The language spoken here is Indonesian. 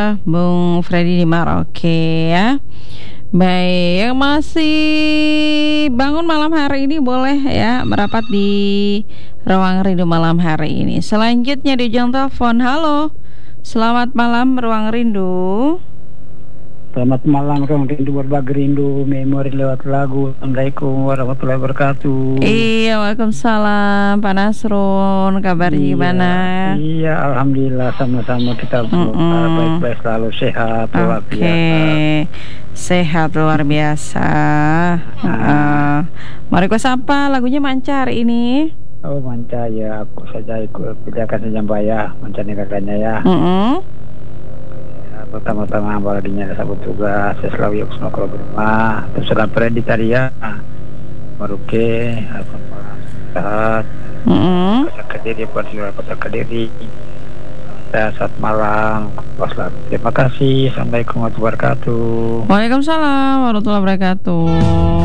Bung Freddy di Maroke ya. Baik, yang masih bangun malam hari ini boleh ya merapat di Ruang Rindu malam hari ini. Selanjutnya di ujung telepon. Halo, selamat malam Ruang Rindu. Selamat malam, Ruang Rindu berbagi rindu, memori lewat lagu. Assalamualaikum warahmatullahi wabarakatuh. Iya, waalaikumsalam Pak Nasrun. Kabarnya gimana? Iya, alhamdulillah sama-sama kita baik-baik selalu sehat luar biasa. Sehat luar biasa. Mau request apa? Lagunya Mancar ini. Oh manca ya, aku saja ikut pilihan saja Mbak ya, mancanegaranya ya. Pertama-tama apalagi ada sabut tugas, saya selalu yuk semua kalau berumah. Terus sudah Freddy tadi ya, Maroke, sehat, Kota Kediri, Kota Kediri. Saat malam, terima kasih. Assalamualaikum warahmatullahi wabarakatuh. Waalaikumsalam warahmatullahi wabarakatuh.